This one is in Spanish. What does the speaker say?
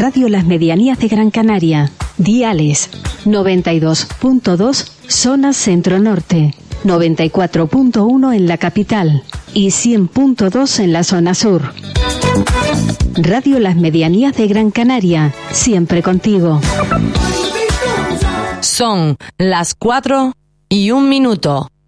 Radio Las Medianías de Gran Canaria. Diales 92.2 zona centro-norte, 94.1 en la capital y 100.2 en la zona sur. Radio Las Medianías de Gran Canaria, siempre contigo. Son las 4:01.